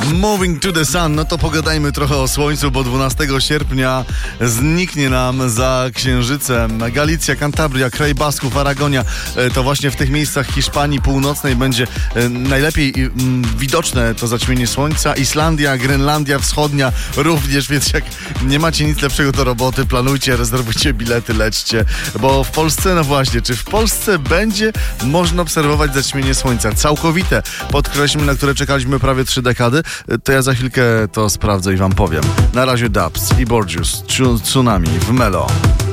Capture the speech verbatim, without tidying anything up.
Moving to the Sun, no to pogadajmy trochę o słońcu, bo dwunastego sierpnia zniknie nam za księżycem Galicja, Kantabria, kraj Basków, Aragonia. To właśnie w tych miejscach Hiszpanii Północnej będzie najlepiej widoczne to zaćmienie słońca. Islandia, Grenlandia Wschodnia również, więc jak nie macie nic lepszego do roboty, planujcie, rezerwujcie bilety, lećcie, bo w Polsce, no właśnie, czy w Polsce będzie można obserwować zaćmienie słońca całkowite, podkreślmy, na które czekaliśmy prawie trzy dekady, to ja za chwilkę to sprawdzę i wam powiem. Na razie Dubs i Borgius, Tsunami w Melo.